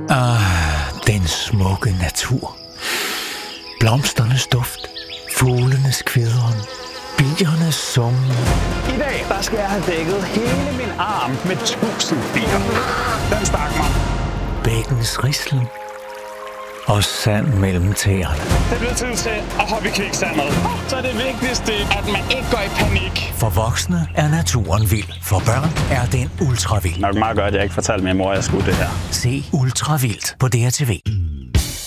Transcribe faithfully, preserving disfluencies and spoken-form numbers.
Ah, den smukke natur. Blomsternes duft, fuglenes kvidren, biernes summen. I dag, der skal jeg have dækket hele min arm med tusind bier. Den stak mig. Bækkens rislen og sand mellem tæerne. Det bliver tid til at hoppe i kviksandet. Så er det vigtigste, at man ikke går i panik. For voksne er naturen vild. For børn er den ultravild. Nok meget godt, at jeg ikke fortalte min mor, at jeg skulle det her. Se Ultravildt på D R T V.